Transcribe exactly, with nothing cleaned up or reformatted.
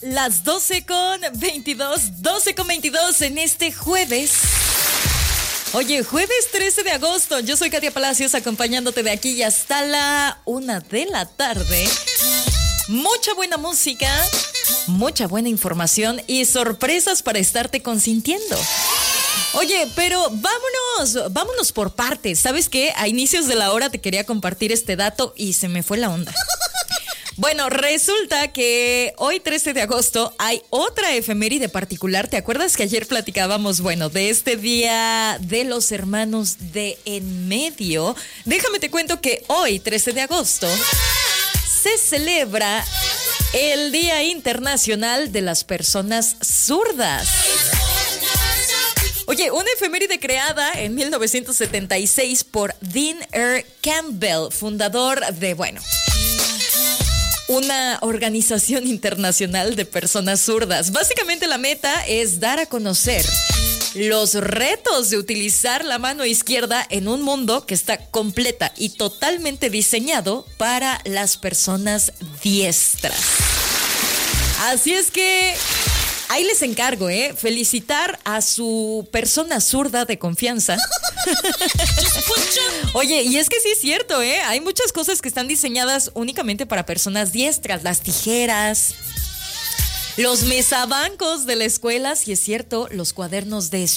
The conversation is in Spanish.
Las doce con veintidós, doce con veintidós en este jueves. Oye, jueves trece de agosto, yo soy Katia Palacios acompañándote de aquí y hasta la una de la tarde. Mucha buena música, mucha buena información y sorpresas para estarte consintiendo. Oye, pero vámonos, vámonos por partes. ¿Sabes qué? A inicios de la hora te quería compartir este dato y se me fue la onda. Bueno, resulta que hoy trece de agosto hay otra efeméride particular. ¿Te acuerdas que ayer platicábamos, bueno, de este día de los hermanos de en medio? Déjame te cuento que hoy, trece de agosto, se celebra el Día Internacional de las Personas Zurdas. Oye, una efeméride creada en mil novecientos setenta y seis por Dean R. Campbell, fundador de, bueno, una organización internacional de personas zurdas. Básicamente la meta es dar a conocer los retos de utilizar la mano izquierda en un mundo que está completa y totalmente diseñado para las personas diestras. Así es que ahí les encargo, ¿eh? Felicitar a su persona zurda de confianza. Oye, y es que sí es cierto, ¿eh? Hay muchas cosas que están diseñadas únicamente para personas diestras. Las tijeras, los mesabancos de la escuela, si es cierto, los cuadernos de